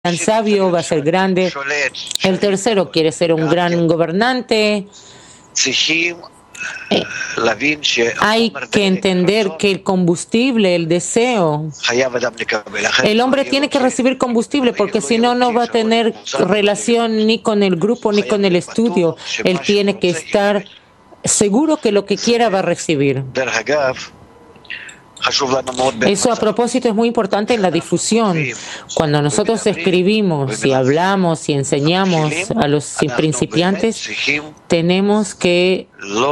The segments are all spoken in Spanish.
gran sabio, va a ser grande. El tercero quiere ser un gran gobernante. Hay que entender que el combustible, el deseo, el hombre tiene que recibir combustible porque si no, no va a tener relación ni con el grupo ni con el estudio. Él tiene que estar seguro que lo que quiera va a recibir. Eso a propósito es muy importante en la difusión. Cuando nosotros escribimos y hablamos y enseñamos a los principiantes, tenemos que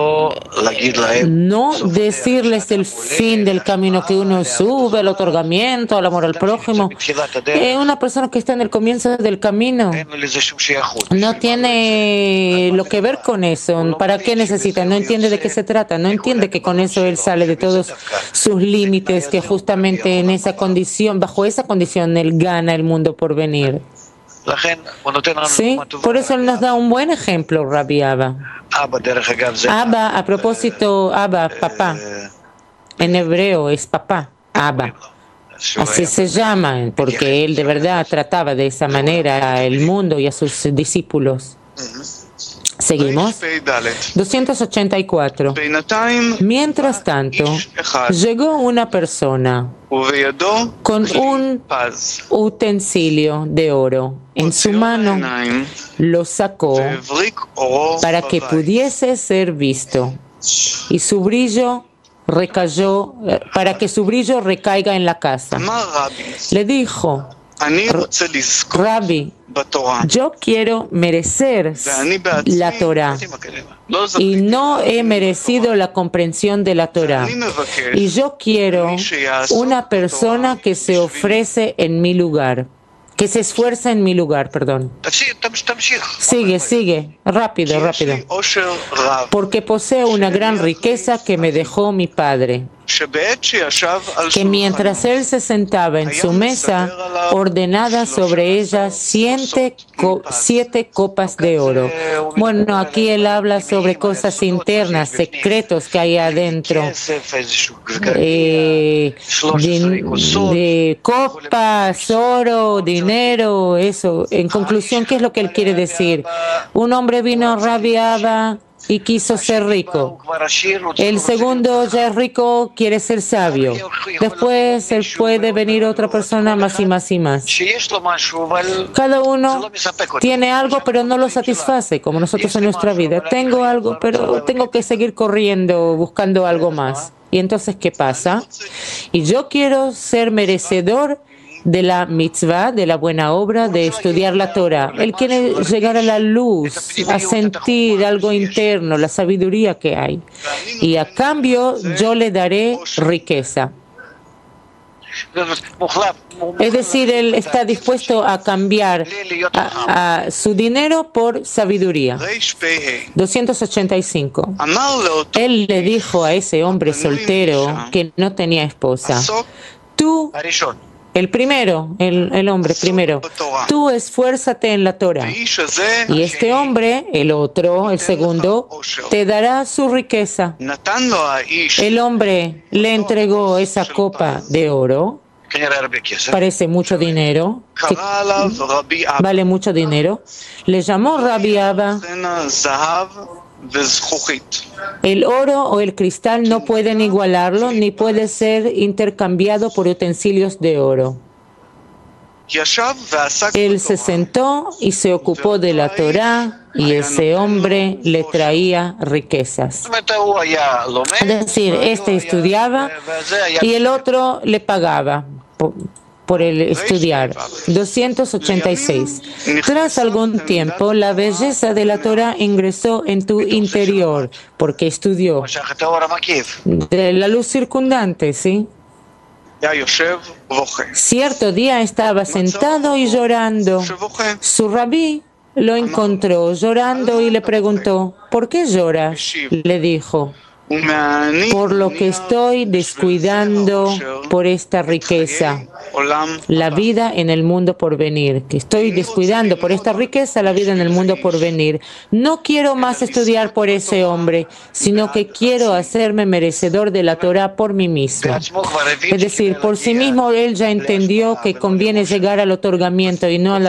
no decirles el fin del camino que uno sube, el otorgamiento, el amor al prójimo. Una persona que está en el comienzo del camino no tiene lo que ver con eso. ¿Para qué necesita? No entiende de qué se trata. No entiende que con eso él sale de todos sus límites, que justamente en esa condición, bajo esa condición, él gana el mundo por venir. Sí, por eso él nos da un buen ejemplo, Rabbi Abba. Abba, a propósito, Abba, papá. En hebreo es papá, Abba. Así se llama, porque él de verdad trataba de esa manera al mundo y a sus discípulos. Seguimos. 284. Mientras tanto, llegó una persona con un utensilio de oro en su mano. Lo sacó para que pudiese ser visto y su brillo recayó, para que su brillo recaiga en la casa. Le dijo: Rabbi, yo quiero merecer la Torah y no he merecido la comprensión de la Torah. Y yo quiero una persona que se ofrece en mi lugar, que se esfuerza en mi lugar, perdón. Sigue, rápido. Porque poseo una gran riqueza que me dejó mi padre, que mientras él se sentaba en su mesa, ordenada sobre ella 7 copas de oro. Bueno, aquí él habla sobre cosas internas, secretos que hay adentro. De copas, oro, dinero, eso. En conclusión, ¿qué es lo que él quiere decir? Un hombre vino a Rabbi Abba y quiso ser rico. El segundo ya es rico, quiere ser sabio. Después él puede venir otra persona más y más y más. Cada uno tiene algo, pero no lo satisface, como nosotros en nuestra vida. Tengo algo, pero tengo que seguir corriendo, buscando algo más. Y entonces, ¿qué pasa? Y yo quiero ser merecedor de la mitzvah, de la buena obra, de estudiar la Torah. Él quiere llegar a la luz, a sentir algo interno, la sabiduría que hay. Y a cambio yo le daré riqueza. Es decir, él está dispuesto a cambiar a su dinero por sabiduría. 285. Él le dijo a ese hombre soltero que no tenía esposa: tú, el primero, el hombre primero, tú esfuérzate en la Torah. Y este hombre, el otro, el segundo, te dará su riqueza. El hombre le entregó esa copa de oro. Parece mucho dinero, vale mucho dinero. Le llamó Rabbi Abba. El oro o el cristal no pueden igualarlo ni puede ser intercambiado por utensilios de oro. Él se sentó y se ocupó de la Torá y ese hombre le traía riquezas. Es decir, este estudiaba y el otro le pagaba por el estudiar. 286. Tras algún tiempo, la belleza de la Torah ingresó en tu interior, porque estudió de la luz circundante, ¿sí? Cierto día estaba sentado y llorando. Su rabí lo encontró llorando y le preguntó: ¿por qué lloras? Le dijo: por lo que estoy descuidando por esta riqueza, la vida en el mundo por venir, que estoy descuidando por esta riqueza, la vida en el mundo por venir. No quiero más estudiar por ese hombre, sino que quiero hacerme merecedor de la Torah por mí mismo. Es decir, por sí mismo él ya entendió que conviene llegar al otorgamiento y no a la